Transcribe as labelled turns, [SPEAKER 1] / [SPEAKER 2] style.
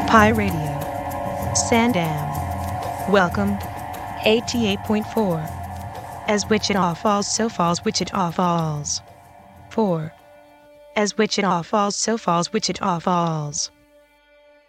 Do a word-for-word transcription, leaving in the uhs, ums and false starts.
[SPEAKER 1] Pi Radio. Sandam. Welcome. eighty-eight point four. As Wichita falls, so falls Wichita Falls. four. As Wichita falls, so falls Wichita Falls.